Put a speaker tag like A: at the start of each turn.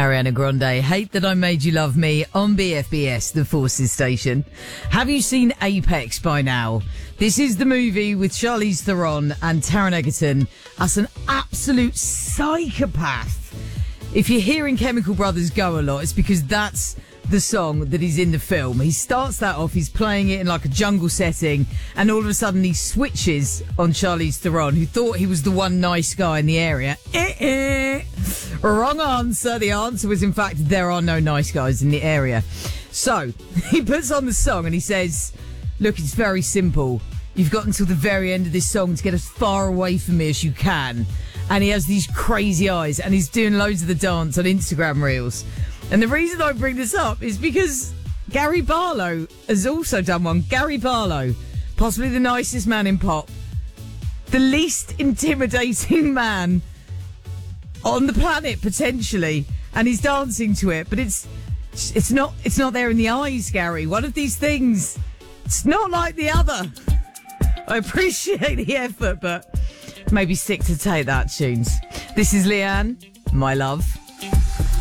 A: Ariana Grande, Hate That I Made You Love Me on BFBS, the Forces station. Have you seen Apex by now? This is the movie with Charlize Theron and Taron Egerton as an absolute psychopath. If you're hearing Chemical Brothers go a lot, it's because that's the song that is in the film. He starts that off, he's playing it in like a jungle setting, and all of a sudden he switches on Charlize Theron, who thought he was the one nice guy in the area. Wrong answer. The answer was, in fact, there are no nice guys in the area. So, he puts on the song and he says, look, it's very simple. You've got until the very end of this song to get as far away from me as you can. And he has these crazy eyes and he's doing loads of the dance on Instagram Reels. And the reason I bring this up is because Gary Barlow has also done one. Gary Barlow, possibly the nicest man in pop, the least intimidating man on the planet, potentially, and he's dancing to it, but it's not there in the eyes, Gary. One of these things, it's not like the other. I appreciate the effort, but maybe stick to Take That tunes. This is Leanne, my love.